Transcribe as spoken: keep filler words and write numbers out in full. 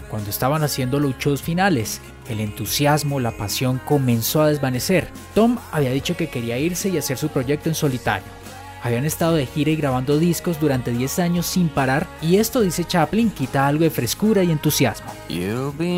Cuando estaban haciendo los shows finales, el entusiasmo, la pasión comenzó a desvanecer. Tom había dicho que quería irse y hacer su proyecto en solitario. Habían estado de gira y grabando discos durante diez años sin parar, y esto, dice Chaplin, quita algo de frescura y entusiasmo.